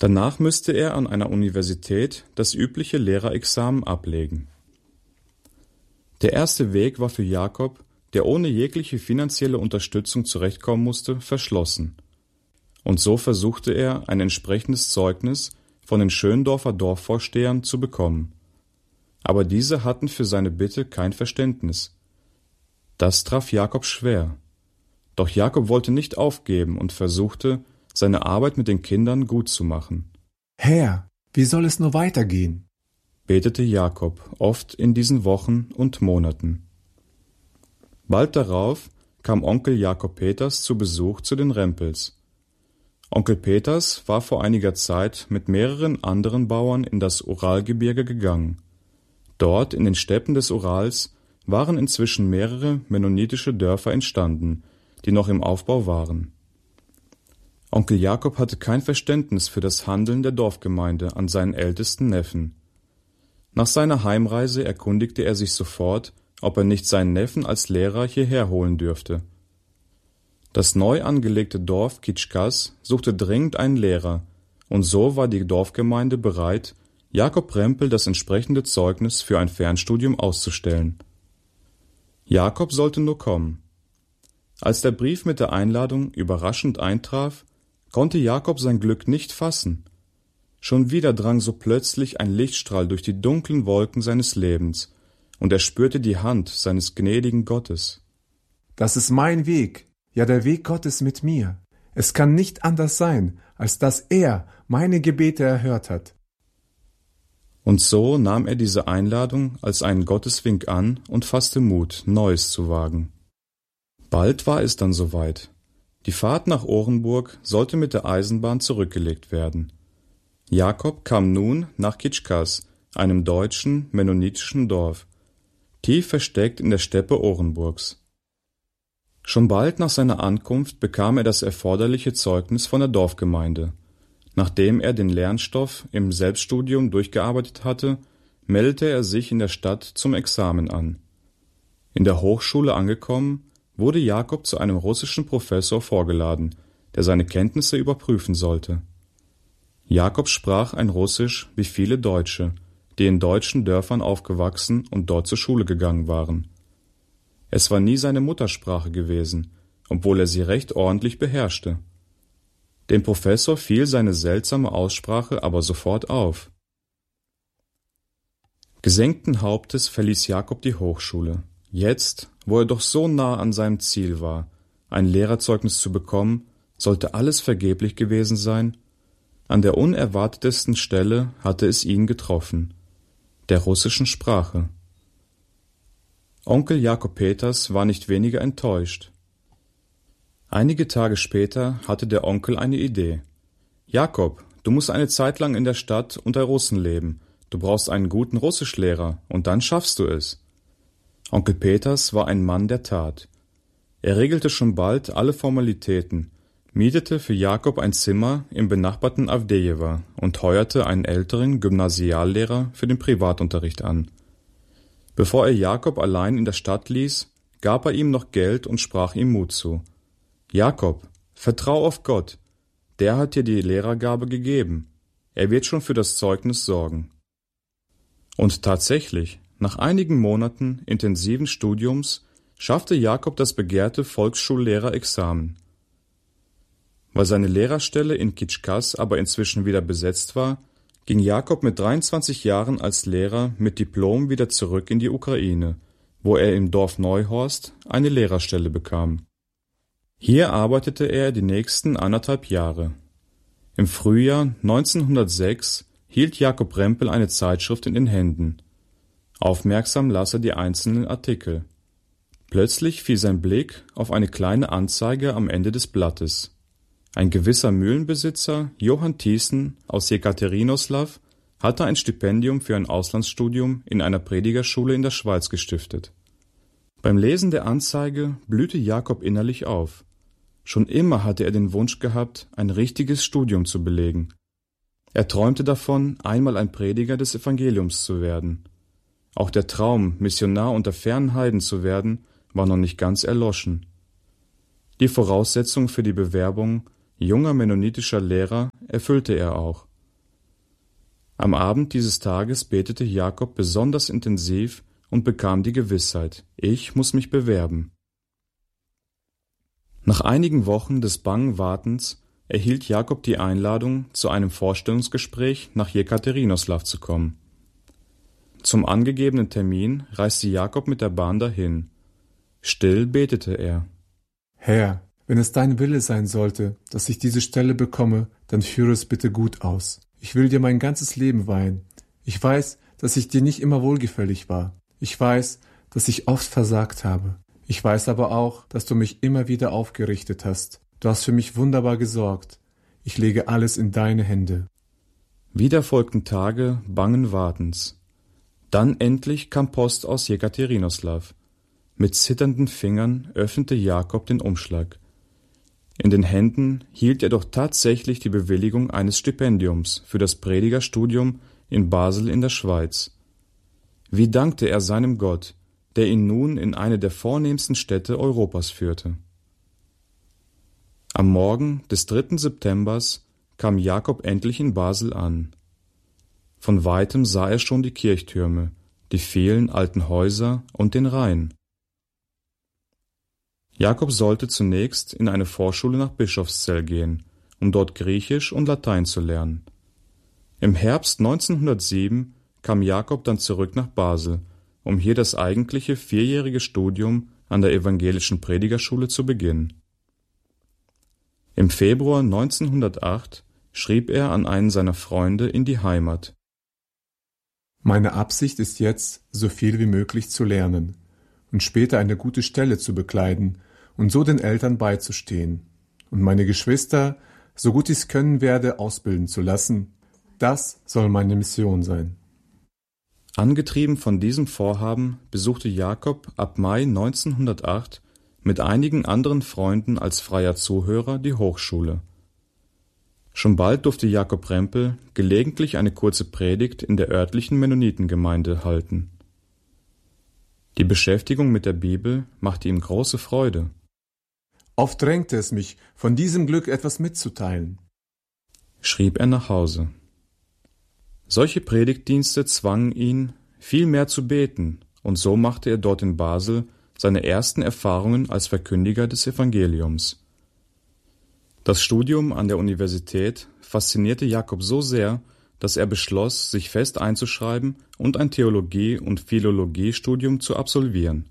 Danach müsste er an einer Universität das übliche Lehrerexamen ablegen. Der erste Weg war für Jakob, der ohne jegliche finanzielle Unterstützung zurechtkommen musste, verschlossen. Und so versuchte er, ein entsprechendes Zeugnis von den Schöndorfer Dorfvorstehern zu bekommen. Aber diese hatten für seine Bitte kein Verständnis. Das traf Jakob schwer. Doch Jakob wollte nicht aufgeben und versuchte, seine Arbeit mit den Kindern gut zu machen. Herr, wie soll es nur weitergehen? Betete Jakob oft in diesen Wochen und Monaten. Bald darauf kam Onkel Jakob Peters zu Besuch zu den Rempels. Onkel Peters war vor einiger Zeit mit mehreren anderen Bauern in das Uralgebirge gegangen. Dort in den Steppen des Urals waren inzwischen mehrere mennonitische Dörfer entstanden, die noch im Aufbau waren. Onkel Jakob hatte kein Verständnis für das Handeln der Dorfgemeinde an seinen ältesten Neffen. Nach seiner Heimreise erkundigte er sich sofort, ob er nicht seinen Neffen als Lehrer hierher holen dürfte. Das neu angelegte Dorf Kitschkas suchte dringend einen Lehrer, und so war die Dorfgemeinde bereit, Jakob Rempel das entsprechende Zeugnis für ein Fernstudium auszustellen. Jakob sollte nur kommen. Als der Brief mit der Einladung überraschend eintraf, konnte Jakob sein Glück nicht fassen. Schon wieder drang so plötzlich ein Lichtstrahl durch die dunklen Wolken seines Lebens, und er spürte die Hand seines gnädigen Gottes. Das ist mein Weg, ja der Weg Gottes mit mir. Es kann nicht anders sein, als dass er meine Gebete erhört hat. Und so nahm er diese Einladung als einen Gotteswink an und fasste Mut, Neues zu wagen. Bald war es dann soweit. Die Fahrt nach Orenburg sollte mit der Eisenbahn zurückgelegt werden. Jakob kam nun nach Kitschkas, einem deutschen, mennonitischen Dorf, tief versteckt in der Steppe Orenburgs. Schon bald nach seiner Ankunft bekam er das erforderliche Zeugnis von der Dorfgemeinde. Nachdem er den Lernstoff im Selbststudium durchgearbeitet hatte, meldete er sich in der Stadt zum Examen an. In der Hochschule angekommen, wurde Jakob zu einem russischen Professor vorgeladen, der seine Kenntnisse überprüfen sollte. Jakob sprach ein Russisch wie viele Deutsche, die in deutschen Dörfern aufgewachsen und dort zur Schule gegangen waren. Es war nie seine Muttersprache gewesen, obwohl er sie recht ordentlich beherrschte. Dem Professor fiel seine seltsame Aussprache aber sofort auf. Gesenkten Hauptes verließ Jakob die Hochschule. Jetzt, wo er doch so nah an seinem Ziel war, ein Lehrerzeugnis zu bekommen, sollte alles vergeblich gewesen sein. An der unerwartetesten Stelle hatte es ihn getroffen, der russischen Sprache. Onkel Jakob Peters war nicht weniger enttäuscht. Einige Tage später hatte der Onkel eine Idee. »Jakob, du musst eine Zeit lang in der Stadt unter Russen leben. Du brauchst einen guten Russischlehrer, und dann schaffst du es.« Onkel Peters war ein Mann der Tat. Er regelte schon bald alle Formalitäten, mietete für Jakob ein Zimmer im benachbarten Awdejewa und heuerte einen älteren Gymnasiallehrer für den Privatunterricht an. Bevor er Jakob allein in der Stadt ließ, gab er ihm noch Geld und sprach ihm Mut zu. »Jakob, vertrau auf Gott. Der hat dir die Lehrergabe gegeben. Er wird schon für das Zeugnis sorgen.« Und tatsächlich, nach einigen Monaten intensiven Studiums schaffte Jakob das begehrte Volksschullehrerexamen. Weil seine Lehrerstelle in Kitschkas aber inzwischen wieder besetzt war, ging Jakob mit 23 Jahren als Lehrer mit Diplom wieder zurück in die Ukraine, wo er im Dorf Neuhorst eine Lehrerstelle bekam. Hier arbeitete er die nächsten 1,5 Jahre. Im Frühjahr 1906 hielt Jakob Rempel eine Zeitschrift in den Händen. Aufmerksam las er die einzelnen Artikel. Plötzlich fiel sein Blick auf eine kleine Anzeige am Ende des Blattes. Ein gewisser Mühlenbesitzer, Johann Thiessen aus Jekaterinoslaw, hatte ein Stipendium für ein Auslandsstudium in einer Predigerschule in der Schweiz gestiftet. Beim Lesen der Anzeige blühte Jakob innerlich auf. Schon immer hatte er den Wunsch gehabt, ein richtiges Studium zu belegen. Er träumte davon, einmal ein Prediger des Evangeliums zu werden. Auch der Traum, Missionar unter fernen Heiden zu werden, war noch nicht ganz erloschen. Die Voraussetzung für die Bewerbung junger mennonitischer Lehrer erfüllte er auch. Am Abend dieses Tages betete Jakob besonders intensiv und bekam die Gewissheit: Ich muss mich bewerben. Nach einigen Wochen des bangen Wartens erhielt Jakob die Einladung, zu einem Vorstellungsgespräch nach Jekaterinoslaw zu kommen. Zum angegebenen Termin reiste Jakob mit der Bahn dahin. Still betete er: Herr, wenn es dein Wille sein sollte, dass ich diese Stelle bekomme, dann führe es bitte gut aus. Ich will dir mein ganzes Leben weihen. Ich weiß, dass ich dir nicht immer wohlgefällig war. Ich weiß, dass ich oft versagt habe. Ich weiß aber auch, dass du mich immer wieder aufgerichtet hast. Du hast für mich wunderbar gesorgt. Ich lege alles in deine Hände. Wieder folgten Tage bangen Wartens. Dann endlich kam Post aus Jekaterinoslaw. Mit zitternden Fingern öffnete Jakob den Umschlag. In den Händen hielt er doch tatsächlich die Bewilligung eines Stipendiums für das Predigerstudium in Basel in der Schweiz. Wie dankte er seinem Gott, der ihn nun in eine der vornehmsten Städte Europas führte. Am Morgen des 3. Septembers kam Jakob endlich in Basel an. Von weitem sah er schon die Kirchtürme, die vielen alten Häuser und den Rhein. Jakob sollte zunächst in eine Vorschule nach Bischofszell gehen, um dort Griechisch und Latein zu lernen. Im Herbst 1907 kam Jakob dann zurück nach Basel, um hier das eigentliche 4-jährige Studium an der evangelischen Predigerschule zu beginnen. Im Februar 1908 schrieb er an einen seiner Freunde in die Heimat: Meine Absicht ist jetzt, so viel wie möglich zu lernen und später eine gute Stelle zu bekleiden und so den Eltern beizustehen und meine Geschwister, so gut ich's können werde, ausbilden zu lassen. Das soll meine Mission sein. Angetrieben von diesem Vorhaben besuchte Jakob ab Mai 1908 mit einigen anderen Freunden als freier Zuhörer die Hochschule. Schon bald durfte Jakob Rempel gelegentlich eine kurze Predigt in der örtlichen Mennonitengemeinde halten. Die Beschäftigung mit der Bibel machte ihm große Freude. Oft drängte es mich, von diesem Glück etwas mitzuteilen, schrieb er nach Hause. Solche Predigtdienste zwangen ihn, viel mehr zu beten, und so machte er dort in Basel seine ersten Erfahrungen als Verkündiger des Evangeliums. Das Studium an der Universität faszinierte Jakob so sehr, dass er beschloss, sich fest einzuschreiben und ein Theologie- und Philologiestudium zu absolvieren.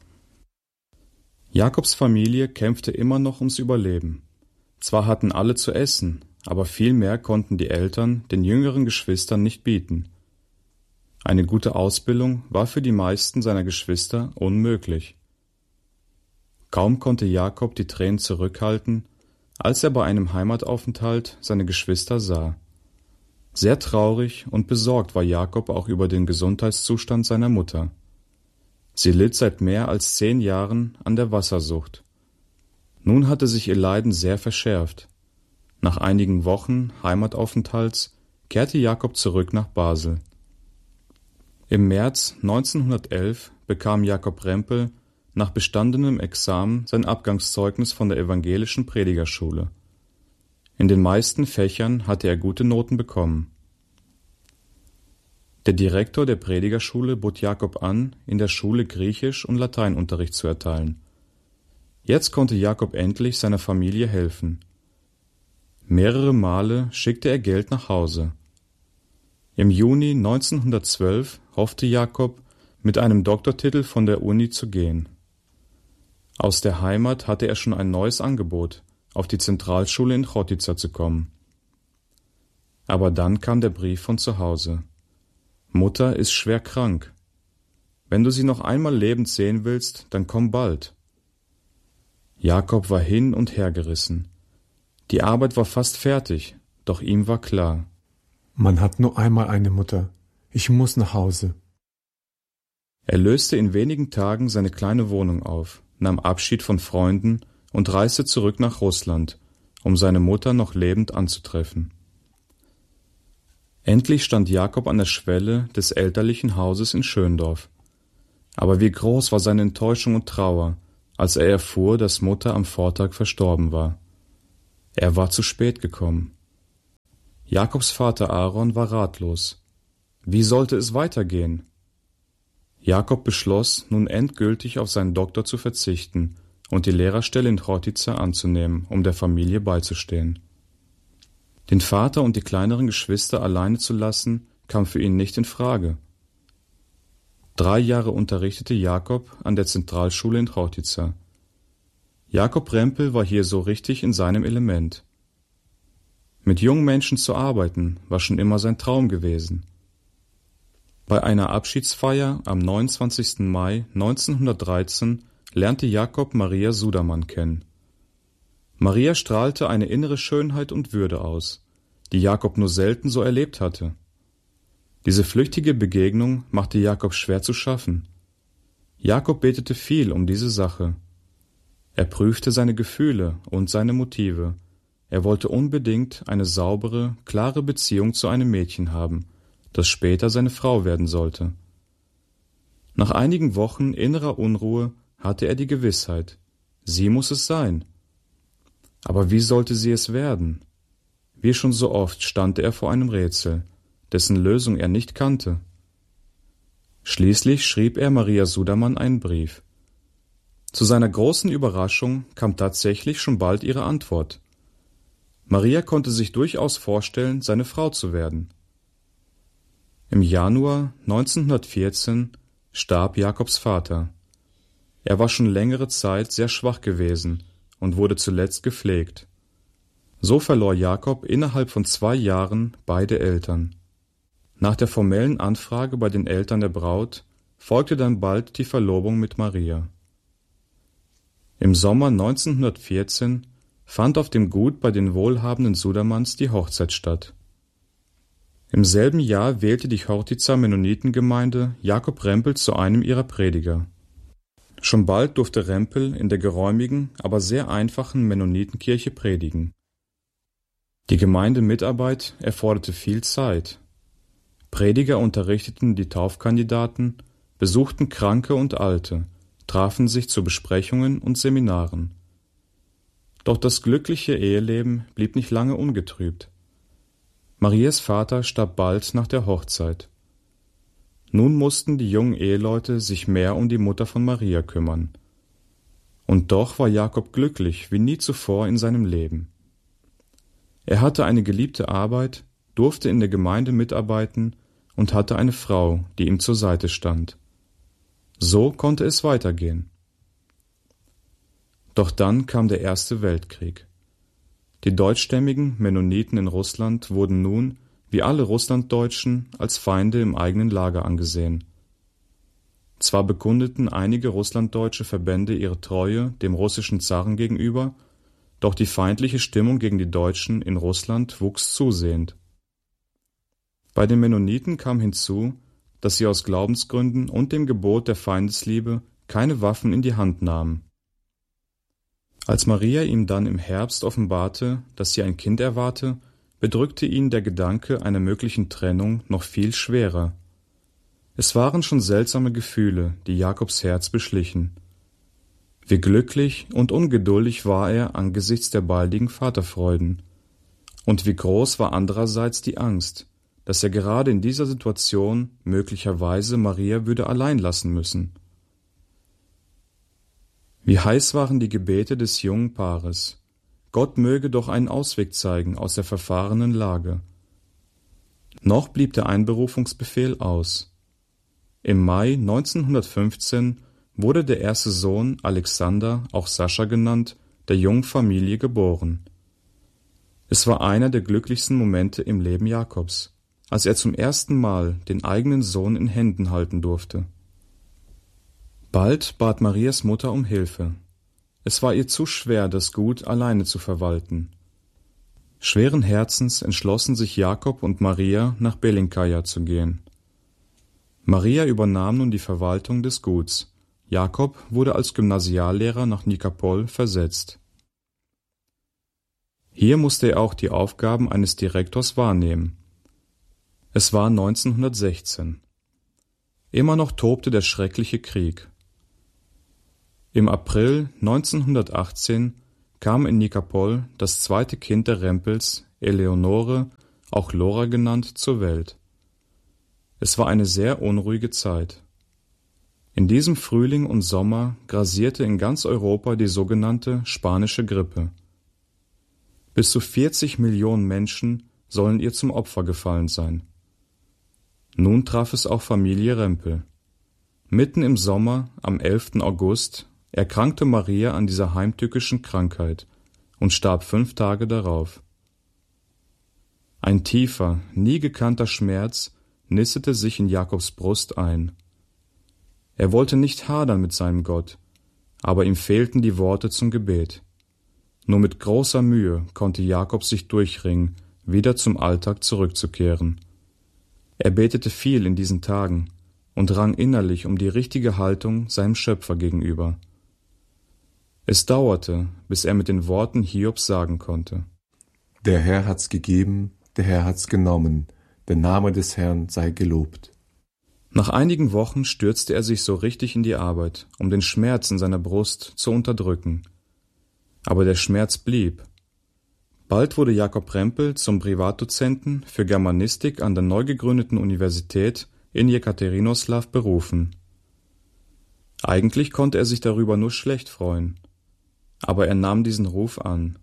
Jakobs Familie kämpfte immer noch ums Überleben. Zwar hatten alle zu essen, aber viel mehr konnten die Eltern den jüngeren Geschwistern nicht bieten. Eine gute Ausbildung war für die meisten seiner Geschwister unmöglich. Kaum konnte Jakob die Tränen zurückhalten, als er bei einem Heimataufenthalt seine Geschwister sah. Sehr traurig und besorgt war Jakob auch über den Gesundheitszustand seiner Mutter. Sie litt seit mehr als 10 Jahren an der Wassersucht. Nun hatte sich ihr Leiden sehr verschärft. Nach einigen Wochen Heimataufenthalts kehrte Jakob zurück nach Basel. Im März 1911 bekam Jakob Rempel nach bestandenem Examen sein Abgangszeugnis von der evangelischen Predigerschule. In den meisten Fächern hatte er gute Noten bekommen. Der Direktor der Predigerschule bot Jakob an, in der Schule Griechisch- und Lateinunterricht zu erteilen. Jetzt konnte Jakob endlich seiner Familie helfen. Mehrere Male schickte er Geld nach Hause. Im Juni 1912 hoffte Jakob, mit einem Doktortitel von der Uni zu gehen. Aus der Heimat hatte er schon ein neues Angebot, auf die Zentralschule in Chottica zu kommen. Aber dann kam der Brief von zu Hause. Mutter ist schwer krank. Wenn du sie noch einmal lebend sehen willst, dann komm bald. Jakob war hin und her gerissen. Die Arbeit war fast fertig, doch ihm war klar: Man hat nur einmal eine Mutter. Ich muss nach Hause. Er löste in wenigen Tagen seine kleine Wohnung auf, nahm Abschied von Freunden und reiste zurück nach Russland, um seine Mutter noch lebend anzutreffen. Endlich stand Jakob an der Schwelle des elterlichen Hauses in Schöndorf. Aber wie groß war seine Enttäuschung und Trauer, als er erfuhr, dass Mutter am Vortag verstorben war. Er war zu spät gekommen. Jakobs Vater Aaron war ratlos. Wie sollte es weitergehen? Jakob beschloss, nun endgültig auf seinen Doktor zu verzichten und die Lehrerstelle in Chortica anzunehmen, um der Familie beizustehen. Den Vater und die kleineren Geschwister alleine zu lassen, kam für ihn nicht in Frage. 3 Jahre unterrichtete Jakob an der Zentralschule in Chortica. Jakob Rempel war hier so richtig in seinem Element. Mit jungen Menschen zu arbeiten, war schon immer sein Traum gewesen. Bei einer Abschiedsfeier am 29. Mai 1913 lernte Jakob Maria Sudermann kennen. Maria strahlte eine innere Schönheit und Würde aus, die Jakob nur selten so erlebt hatte. Diese flüchtige Begegnung machte Jakob schwer zu schaffen. Jakob betete viel um diese Sache. Er prüfte seine Gefühle und seine Motive. Er wollte unbedingt eine saubere, klare Beziehung zu einem Mädchen haben, das später seine Frau werden sollte. Nach einigen Wochen innerer Unruhe hatte er die Gewissheit, sie muss es sein. Aber wie sollte sie es werden? Wie schon so oft stand er vor einem Rätsel, dessen Lösung er nicht kannte. Schließlich schrieb er Maria Sudermann einen Brief. Zu seiner großen Überraschung kam tatsächlich schon bald ihre Antwort. Maria konnte sich durchaus vorstellen, seine Frau zu werden. Im Januar 1914 starb Jakobs Vater. Er war schon längere Zeit sehr schwach gewesen und wurde zuletzt gepflegt. So verlor Jakob innerhalb von 2 Jahren beide Eltern. Nach der formellen Anfrage bei den Eltern der Braut folgte dann bald die Verlobung mit Maria. Im Sommer 1914 fand auf dem Gut bei den wohlhabenden Sudermanns die Hochzeit statt. Im selben Jahr wählte die Chortica Mennonitengemeinde Jakob Rempel zu einem ihrer Prediger. Schon bald durfte Rempel in der geräumigen, aber sehr einfachen Mennonitenkirche predigen. Die Gemeindemitarbeit erforderte viel Zeit. Prediger unterrichteten die Taufkandidaten, besuchten Kranke und Alte, trafen sich zu Besprechungen und Seminaren. Doch das glückliche Eheleben blieb nicht lange ungetrübt. Marias Vater starb bald nach der Hochzeit. Nun mussten die jungen Eheleute sich mehr um die Mutter von Maria kümmern. Und doch war Jakob glücklich wie nie zuvor in seinem Leben. Er hatte eine geliebte Arbeit, durfte in der Gemeinde mitarbeiten und hatte eine Frau, die ihm zur Seite stand. So konnte es weitergehen. Doch dann kam der Erste Weltkrieg. Die deutschstämmigen Mennoniten in Russland wurden nun, wie alle Russlanddeutschen, als Feinde im eigenen Lager angesehen. Zwar bekundeten einige russlanddeutsche Verbände ihre Treue dem russischen Zaren gegenüber, doch die feindliche Stimmung gegen die Deutschen in Russland wuchs zusehend. Bei den Mennoniten kam hinzu, dass sie aus Glaubensgründen und dem Gebot der Feindesliebe keine Waffen in die Hand nahmen. Als Maria ihm dann im Herbst offenbarte, dass sie ein Kind erwarte, bedrückte ihn der Gedanke einer möglichen Trennung noch viel schwerer. Es waren schon seltsame Gefühle, die Jakobs Herz beschlichen. Wie glücklich und ungeduldig war er angesichts der baldigen Vaterfreuden. Und wie groß war andererseits die Angst, dass er gerade in dieser Situation möglicherweise Maria würde allein lassen müssen. Wie heiß waren die Gebete des jungen Paares. Gott möge doch einen Ausweg zeigen aus der verfahrenen Lage. Noch blieb der Einberufungsbefehl aus. Im Mai 1915 wurde der erste Sohn Alexander, auch Sascha genannt, der jungen Familie geboren. Es war einer der glücklichsten Momente im Leben Jakobs, als er zum ersten Mal den eigenen Sohn in Händen halten durfte. Bald bat Marias Mutter um Hilfe. Es war ihr zu schwer, das Gut alleine zu verwalten. Schweren Herzens entschlossen sich Jakob und Maria, nach Belinkaja zu gehen. Maria übernahm nun die Verwaltung des Guts. Jakob wurde als Gymnasiallehrer nach Nikopol versetzt. Hier musste er auch die Aufgaben eines Direktors wahrnehmen. Es war 1916. Immer noch tobte der schreckliche Krieg. Im April 1918 kam in Nikopol das zweite Kind der Rempels, Eleonore, auch Lora genannt, zur Welt. Es war eine sehr unruhige Zeit. In diesem Frühling und Sommer grassierte in ganz Europa die sogenannte spanische Grippe. Bis zu 40 Millionen Menschen sollen ihr zum Opfer gefallen sein. Nun traf es auch Familie Rempel. Mitten im Sommer, am 11. August, erkrankte Maria an dieser heimtückischen Krankheit und starb 5 Tage darauf. Ein tiefer, nie gekannter Schmerz nistete sich in Jakobs Brust ein. Er wollte nicht hadern mit seinem Gott, aber ihm fehlten die Worte zum Gebet. Nur mit großer Mühe konnte Jakob sich durchringen, wieder zum Alltag zurückzukehren. Er betete viel in diesen Tagen und rang innerlich um die richtige Haltung seinem Schöpfer gegenüber. Es dauerte, bis er mit den Worten Hiobs sagen konnte: Der Herr hat's gegeben, der Herr hat's genommen, der Name des Herrn sei gelobt. Nach einigen Wochen stürzte er sich so richtig in die Arbeit, um den Schmerz in seiner Brust zu unterdrücken. Aber der Schmerz blieb. Bald wurde Jakob Rempel zum Privatdozenten für Germanistik an der neu gegründeten Universität in Jekaterinoslav berufen. Eigentlich konnte er sich darüber nur schlecht freuen, aber er nahm diesen Ruf an.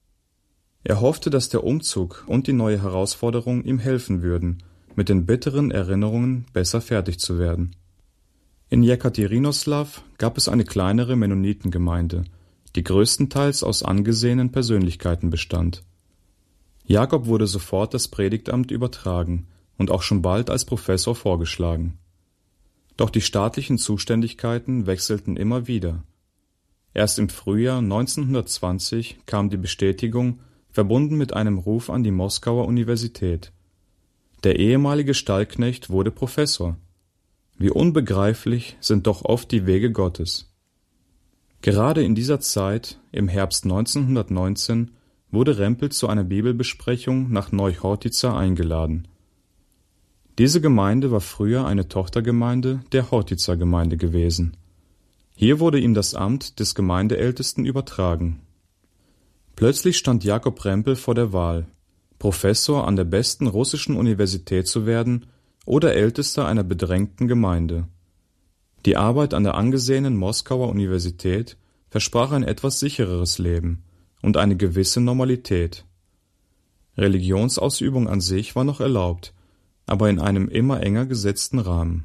Er hoffte, dass der Umzug und die neue Herausforderung ihm helfen würden, mit den bitteren Erinnerungen besser fertig zu werden. In Jekaterinoslav gab es eine kleinere Mennonitengemeinde, die größtenteils aus angesehenen Persönlichkeiten bestand. Jakob wurde sofort das Predigtamt übertragen und auch schon bald als Professor vorgeschlagen. Doch die staatlichen Zuständigkeiten wechselten immer wieder. Erst im Frühjahr 1920 kam die Bestätigung, verbunden mit einem Ruf an die Moskauer Universität. Der ehemalige Stallknecht wurde Professor. Wie unbegreiflich sind doch oft die Wege Gottes. Gerade in dieser Zeit, im Herbst 1919, wurde Rempel zu einer Bibelbesprechung nach Neuchortica eingeladen. Diese Gemeinde war früher eine Tochtergemeinde der Chortica-Gemeinde gewesen. Hier wurde ihm das Amt des Gemeindeältesten übertragen. Plötzlich stand Jakob Rempel vor der Wahl, Professor an der besten russischen Universität zu werden oder Ältester einer bedrängten Gemeinde. Die Arbeit an der angesehenen Moskauer Universität versprach ein etwas sichereres Leben und eine gewisse Normalität. Religionsausübung an sich war noch erlaubt, aber in einem immer enger gesetzten Rahmen.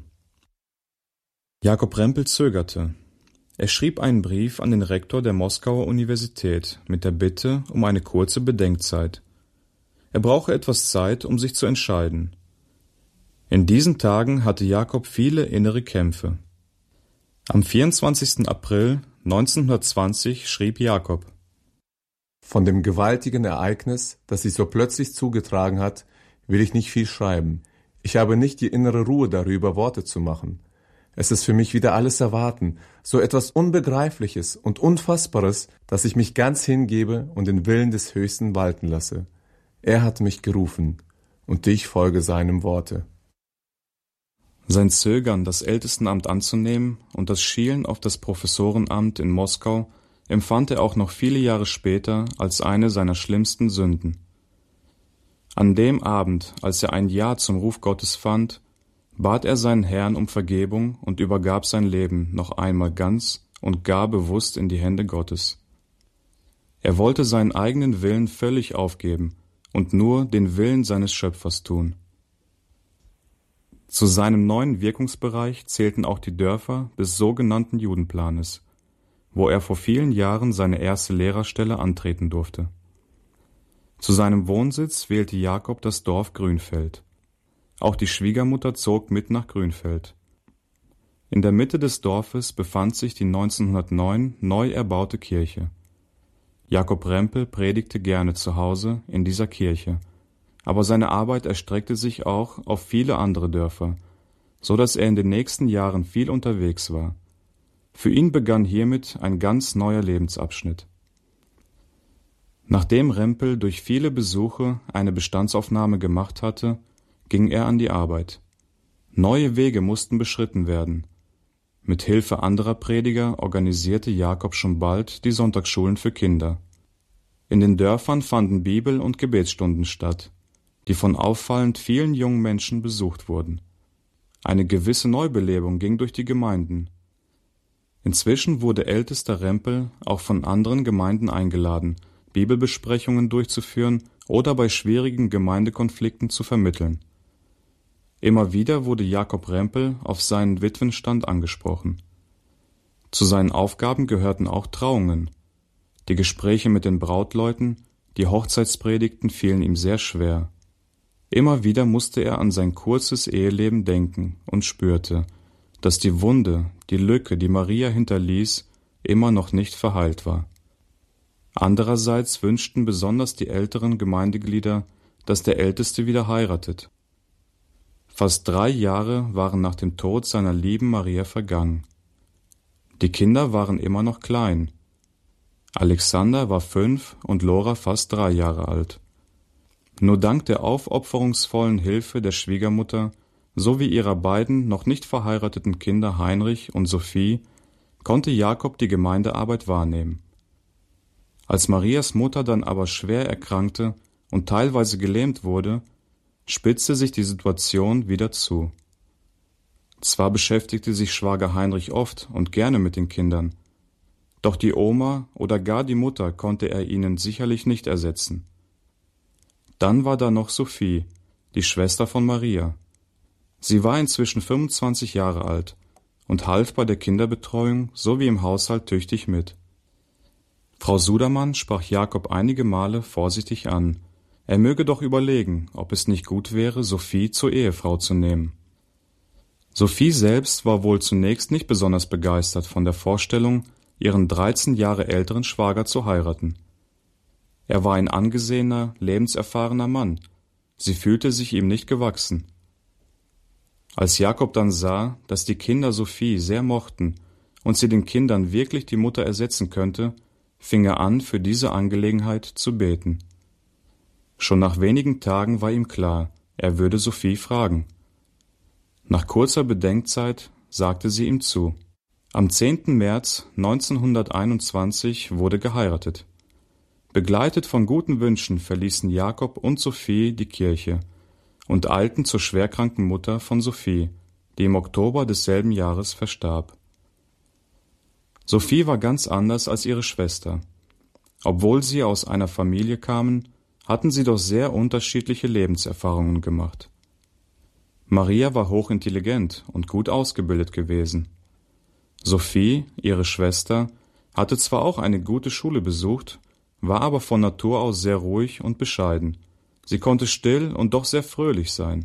Jakob Rempel zögerte. Er schrieb einen Brief an den Rektor der Moskauer Universität mit der Bitte um eine kurze Bedenkzeit. Er brauche etwas Zeit, um sich zu entscheiden. In diesen Tagen hatte Jakob viele innere Kämpfe. Am 24. April 1920 schrieb Jakob: Von dem gewaltigen Ereignis, das sich so plötzlich zugetragen hat, will ich nicht viel schreiben. Ich habe nicht die innere Ruhe darüber, Worte zu machen. Es ist für mich wieder alles erwarten, so etwas Unbegreifliches und Unfassbares, dass ich mich ganz hingebe und den Willen des Höchsten walten lasse. Er hat mich gerufen, und ich folge seinem Worte. Sein Zögern, das Ältestenamt anzunehmen und das Schielen auf das Professorenamt in Moskau empfand er auch noch viele Jahre später als eine seiner schlimmsten Sünden. An dem Abend, als er ein Ja zum Ruf Gottes fand, bat er seinen Herrn um Vergebung und übergab sein Leben noch einmal ganz und gar bewusst in die Hände Gottes. Er wollte seinen eigenen Willen völlig aufgeben und nur den Willen seines Schöpfers tun. Zu seinem neuen Wirkungsbereich zählten auch die Dörfer des sogenannten Judenplanes, wo er vor vielen Jahren seine erste Lehrerstelle antreten durfte. Zu seinem Wohnsitz wählte Jakob das Dorf Grünfeld. Auch die Schwiegermutter zog mit nach Grünfeld. In der Mitte des Dorfes befand sich die 1909 neu erbaute Kirche. Jakob Rempel predigte gerne zu Hause in dieser Kirche, aber seine Arbeit erstreckte sich auch auf viele andere Dörfer, so dass er in den nächsten Jahren viel unterwegs war. Für ihn begann hiermit ein ganz neuer Lebensabschnitt. Nachdem Rempel durch viele Besuche eine Bestandsaufnahme gemacht hatte, ging er an die Arbeit. Neue Wege mussten beschritten werden. Mit Hilfe anderer Prediger organisierte Jakob schon bald die Sonntagsschulen für Kinder. In den Dörfern fanden Bibel- und Gebetsstunden statt. die von auffallend vielen jungen Menschen besucht wurden. Eine gewisse Neubelebung ging durch die Gemeinden. Inzwischen wurde ältester Rempel auch von anderen Gemeinden eingeladen, Bibelbesprechungen durchzuführen oder bei schwierigen Gemeindekonflikten zu vermitteln. Immer wieder wurde Jakob Rempel auf seinen Witwenstand angesprochen. Zu seinen Aufgaben gehörten auch Trauungen. Die Gespräche mit den Brautleuten, die Hochzeitspredigten fielen ihm sehr schwer. Immer wieder musste er an sein kurzes Eheleben denken und spürte, dass die Wunde, die Lücke, die Maria hinterließ, immer noch nicht verheilt war. Andererseits wünschten besonders die älteren Gemeindeglieder, dass der Älteste wieder heiratet. Fast 3 Jahre waren nach dem Tod seiner lieben Maria vergangen. Die Kinder waren immer noch klein. Alexander war 5 und Lora fast 3 Jahre alt. Nur dank der aufopferungsvollen Hilfe der Schwiegermutter sowie ihrer beiden noch nicht verheirateten Kinder Heinrich und Sophie konnte Jakob die Gemeindearbeit wahrnehmen. Als Marias Mutter dann aber schwer erkrankte und teilweise gelähmt wurde, spitzte sich die Situation wieder zu. Zwar beschäftigte sich Schwager Heinrich oft und gerne mit den Kindern, doch die Oma oder gar die Mutter konnte er ihnen sicherlich nicht ersetzen. Dann war da noch Sophie, die Schwester von Maria. Sie war inzwischen 25 Jahre alt und half bei der Kinderbetreuung sowie im Haushalt tüchtig mit. Frau Sudermann sprach Jakob einige Male vorsichtig an, er möge doch überlegen, ob es nicht gut wäre, Sophie zur Ehefrau zu nehmen. Sophie selbst war wohl zunächst nicht besonders begeistert von der Vorstellung, ihren 13 Jahre älteren Schwager zu heiraten. Er war ein angesehener, lebenserfahrener Mann. Sie fühlte sich ihm nicht gewachsen. Als Jakob dann sah, dass die Kinder Sophie sehr mochten und sie den Kindern wirklich die Mutter ersetzen könnte, fing er an, für diese Angelegenheit zu beten. Schon nach wenigen Tagen war ihm klar, er würde Sophie fragen. Nach kurzer Bedenkzeit sagte sie ihm zu. Am 10. März 1921 wurde geheiratet. Begleitet von guten Wünschen verließen Jakob und Sophie die Kirche und eilten zur schwerkranken Mutter von Sophie, die im Oktober desselben Jahres verstarb. Sophie war ganz anders als ihre Schwester. Obwohl sie aus einer Familie kamen, hatten sie doch sehr unterschiedliche Lebenserfahrungen gemacht. Maria war hochintelligent und gut ausgebildet gewesen. Sophie, ihre Schwester, hatte zwar auch eine gute Schule besucht, war aber von Natur aus sehr ruhig und bescheiden. Sie konnte still und doch sehr fröhlich sein.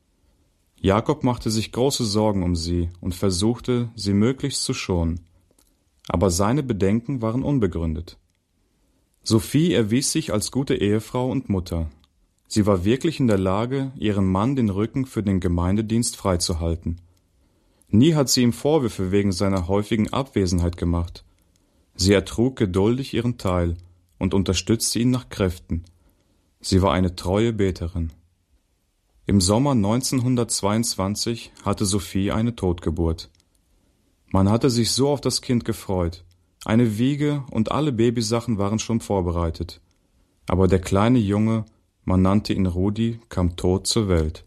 Jakob machte sich große Sorgen um sie und versuchte, sie möglichst zu schonen. Aber seine Bedenken waren unbegründet. Sophie erwies sich als gute Ehefrau und Mutter. Sie war wirklich in der Lage, ihrem Mann den Rücken für den Gemeindedienst freizuhalten. Nie hat sie ihm Vorwürfe wegen seiner häufigen Abwesenheit gemacht. Sie ertrug geduldig ihren Teil und unterstützte ihn nach Kräften. Sie war eine treue Beterin. Im Sommer 1922 hatte Sophie eine Totgeburt. Man hatte sich so auf das Kind gefreut. Eine Wiege und alle Babysachen waren schon vorbereitet. Aber der kleine Junge, man nannte ihn Rudi, kam tot zur Welt.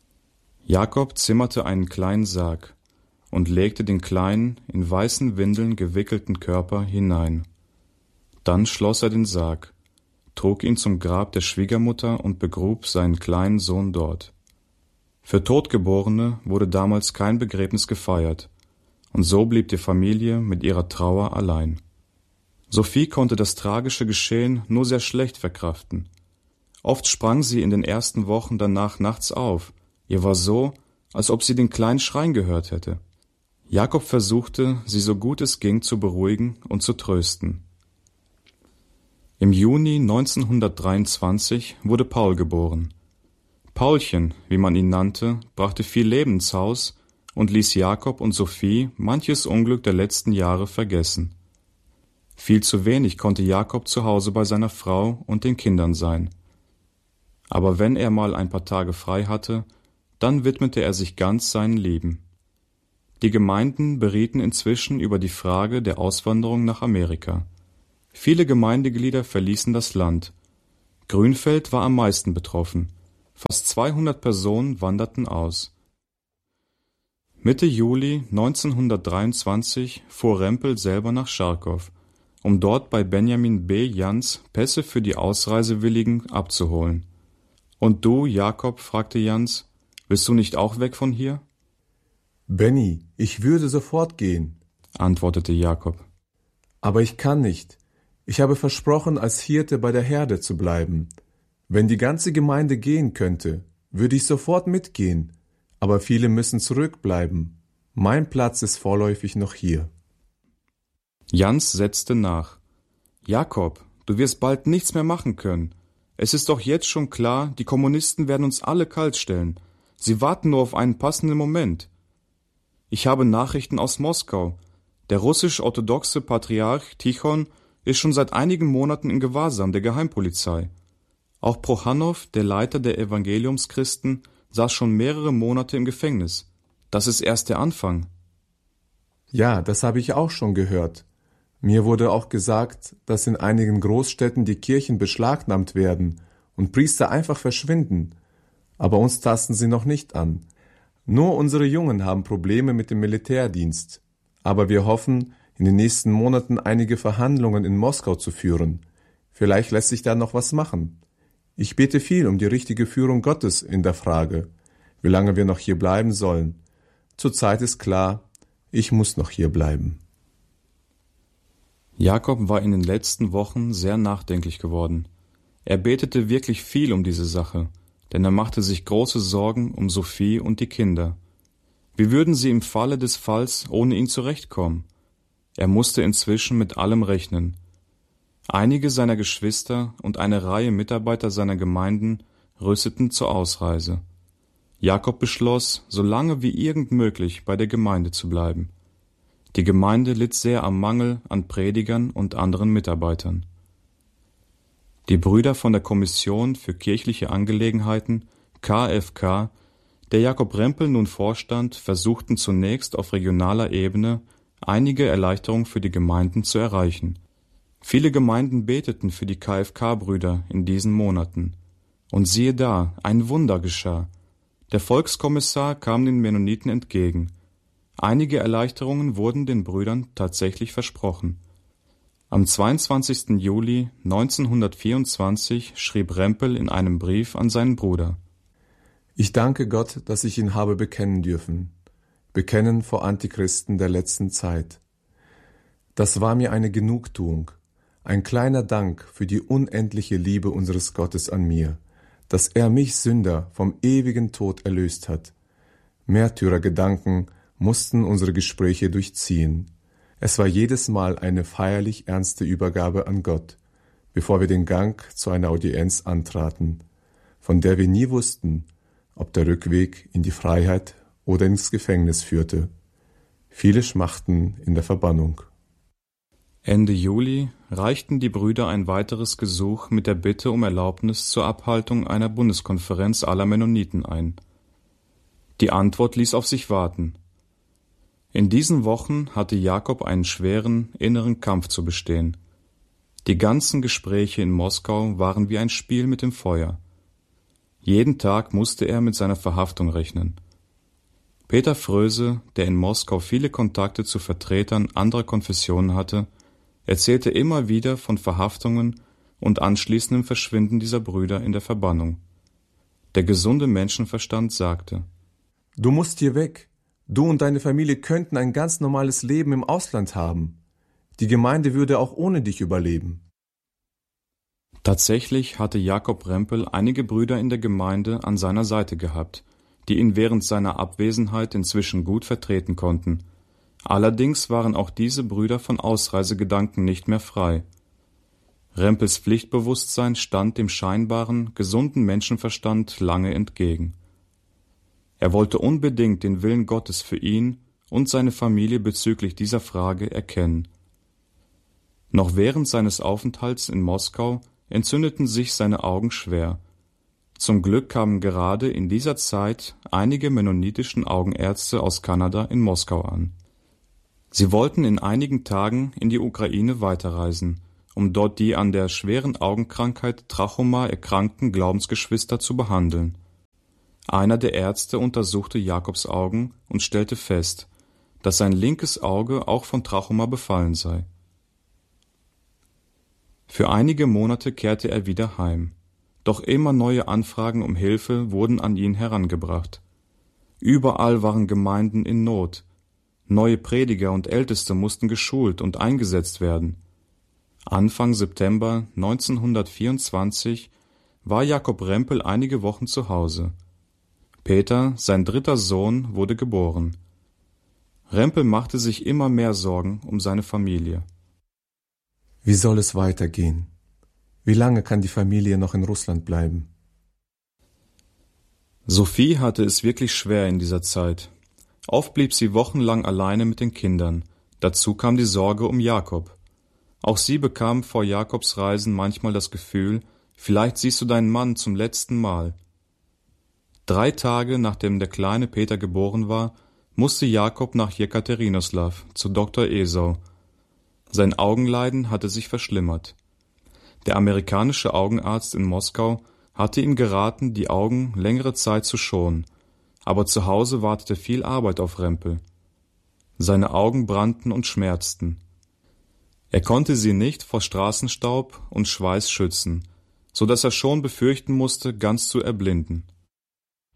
Jakob zimmerte einen kleinen Sarg und legte den kleinen, in weißen Windeln gewickelten Körper hinein. Dann schloss er den Sarg, trug ihn zum Grab der Schwiegermutter und begrub seinen kleinen Sohn dort. Für Totgeborene wurde damals kein Begräbnis gefeiert, und so blieb die Familie mit ihrer Trauer allein. Sophie konnte das tragische Geschehen nur sehr schlecht verkraften. Oft sprang sie in den ersten Wochen danach nachts auf. Ihr war so, als ob sie den kleinen Schreien gehört hätte. Jakob versuchte, sie so gut es ging zu beruhigen und zu trösten. Im Juni 1923 wurde Paul geboren. Paulchen, wie man ihn nannte, brachte viel Leben ins Haus und ließ Jakob und Sophie manches Unglück der letzten Jahre vergessen. Viel zu wenig konnte Jakob zu Hause bei seiner Frau und den Kindern sein. Aber wenn er mal ein paar Tage frei hatte, dann widmete er sich ganz seinen Lieben. Die Gemeinden berieten inzwischen über die Frage der Auswanderung nach Amerika. Viele Gemeindeglieder verließen das Land. Grünfeld war am meisten betroffen. Fast 200 Personen wanderten aus. Mitte Juli 1923 fuhr Rempel selber nach Charkow, um dort bei Benjamin B. Jans Pässe für die Ausreisewilligen abzuholen. »Und du, Jakob?« fragte Jans, »willst du nicht auch weg von hier?« »Benny, ich würde sofort gehen«, antwortete Jakob. »Aber ich kann nicht. Ich habe versprochen, als Hirte bei der Herde zu bleiben. Wenn die ganze Gemeinde gehen könnte, würde ich sofort mitgehen, aber viele müssen zurückbleiben. Mein Platz ist vorläufig noch hier.« Jans setzte nach. »Jakob, du wirst bald nichts mehr machen können. Es ist doch jetzt schon klar, die Kommunisten werden uns alle kaltstellen. Sie warten nur auf einen passenden Moment. Ich habe Nachrichten aus Moskau. Der russisch-orthodoxe Patriarch Tichon ist schon seit einigen Monaten in Gewahrsam der Geheimpolizei. Auch Prochanow, der Leiter der Evangeliumschristen, saß schon mehrere Monate im Gefängnis. Das ist erst der Anfang.« »Ja, das habe ich auch schon gehört. Mir wurde auch gesagt, dass in einigen Großstädten die Kirchen beschlagnahmt werden und Priester einfach verschwinden. Aber uns tasten sie noch nicht an. Nur unsere Jungen haben Probleme mit dem Militärdienst. Aber wir hoffen, in den nächsten Monaten einige Verhandlungen in Moskau zu führen. Vielleicht lässt sich da noch was machen. Ich bete viel um die richtige Führung Gottes in der Frage, wie lange wir noch hier bleiben sollen. Zurzeit ist klar, ich muss noch hier bleiben.« Jakob war in den letzten Wochen sehr nachdenklich geworden. Er betete wirklich viel um diese Sache, denn er machte sich große Sorgen um Sophie und die Kinder. Wie würden sie im Falle des Falls ohne ihn zurechtkommen? Er musste inzwischen mit allem rechnen. Einige seiner Geschwister und eine Reihe Mitarbeiter seiner Gemeinden rüsteten zur Ausreise. Jakob beschloss, so lange wie irgend möglich bei der Gemeinde zu bleiben. Die Gemeinde litt sehr am Mangel an Predigern und anderen Mitarbeitern. Die Brüder von der Kommission für kirchliche Angelegenheiten, KFK, der Jakob Rempel nun vorstand, versuchten zunächst auf regionaler Ebene einige Erleichterungen für die Gemeinden zu erreichen. Viele Gemeinden beteten für die KFK-Brüder in diesen Monaten. Und siehe da, ein Wunder geschah. Der Volkskommissar kam den Mennoniten entgegen. Einige Erleichterungen wurden den Brüdern tatsächlich versprochen. Am 22. Juli 1924 schrieb Rempel in einem Brief an seinen Bruder: »Ich danke Gott, dass ich ihn habe bekennen dürfen. Bekennen vor Antichristen der letzten Zeit. Das war mir eine Genugtuung, ein kleiner Dank für die unendliche Liebe unseres Gottes an mir, dass er mich Sünder vom ewigen Tod erlöst hat. Märtyrergedanken mussten unsere Gespräche durchziehen. Es war jedes Mal eine feierlich ernste Übergabe an Gott, bevor wir den Gang zu einer Audienz antraten, von der wir nie wussten, ob der Rückweg in die Freiheit oder ins Gefängnis führte. Viele schmachten in der Verbannung.« Ende Juli reichten die Brüder ein weiteres Gesuch mit der Bitte um Erlaubnis zur Abhaltung einer Bundeskonferenz aller Mennoniten ein. Die Antwort ließ auf sich warten. In diesen Wochen hatte Jakob einen schweren inneren Kampf zu bestehen. Die ganzen Gespräche in Moskau waren wie ein Spiel mit dem Feuer. Jeden Tag musste er mit seiner Verhaftung rechnen. Peter Fröse, der in Moskau viele Kontakte zu Vertretern anderer Konfessionen hatte, erzählte immer wieder von Verhaftungen und anschließendem Verschwinden dieser Brüder in der Verbannung. Der gesunde Menschenverstand sagte: »Du musst hier weg. Du und deine Familie könnten ein ganz normales Leben im Ausland haben. Die Gemeinde würde auch ohne dich überleben.« Tatsächlich hatte Jakob Rempel einige Brüder in der Gemeinde an seiner Seite gehabt, die ihn während seiner Abwesenheit inzwischen gut vertreten konnten. Allerdings waren auch diese Brüder von Ausreisegedanken nicht mehr frei. Rempels Pflichtbewusstsein stand dem scheinbaren, gesunden Menschenverstand lange entgegen. Er wollte unbedingt den Willen Gottes für ihn und seine Familie bezüglich dieser Frage erkennen. Noch während seines Aufenthalts in Moskau entzündeten sich seine Augen schwer. Zum Glück kamen gerade in dieser Zeit einige mennonitischen Augenärzte aus Kanada in Moskau an. Sie wollten in einigen Tagen in die Ukraine weiterreisen, um dort die an der schweren Augenkrankheit Trachoma erkrankten Glaubensgeschwister zu behandeln. Einer der Ärzte untersuchte Jakobs Augen und stellte fest, dass sein linkes Auge auch von Trachoma befallen sei. Für einige Monate kehrte er wieder heim, doch immer neue Anfragen um Hilfe wurden an ihn herangebracht. Überall waren Gemeinden in Not. Neue Prediger und Älteste mussten geschult und eingesetzt werden. Anfang September 1924 war Jakob Rempel einige Wochen zu Hause. Peter, sein dritter Sohn, wurde geboren. Rempel machte sich immer mehr Sorgen um seine Familie. Wie soll es weitergehen? Wie lange kann die Familie noch in Russland bleiben? Sophie hatte es wirklich schwer in dieser Zeit. Oft blieb sie wochenlang alleine mit den Kindern. Dazu kam die Sorge um Jakob. Auch sie bekam vor Jakobs Reisen manchmal das Gefühl, vielleicht siehst du deinen Mann zum letzten Mal. 3 Tage nachdem der kleine Peter geboren war, musste Jakob nach Jekaterinoslaw zu Dr. Esau. Sein Augenleiden hatte sich verschlimmert. Der amerikanische Augenarzt in Moskau hatte ihm geraten, die Augen längere Zeit zu schonen, aber zu Hause wartete viel Arbeit auf Rempel. Seine Augen brannten und schmerzten. Er konnte sie nicht vor Straßenstaub und Schweiß schützen, so dass er schon befürchten musste, ganz zu erblinden.